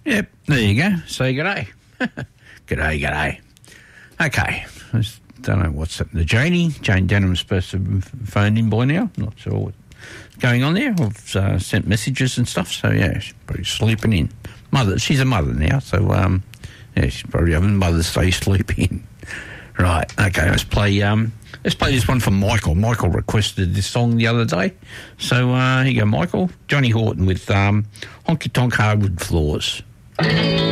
Yep, there you go. Say g'day. G'day. Okay, I don't know what's happened to Jane Denham's supposed to have phoned in by now. Not sure what's going on there. I've sent messages and stuff, so yeah, she's probably sleeping in. She's a mother now, so yeah, she's probably having Mother's Day sleep in. Right, okay, let's play this one from Michael. Michael requested this song the other day. So here you go, Michael. Johnny Horton with Honky Tonk Hardwood Floors.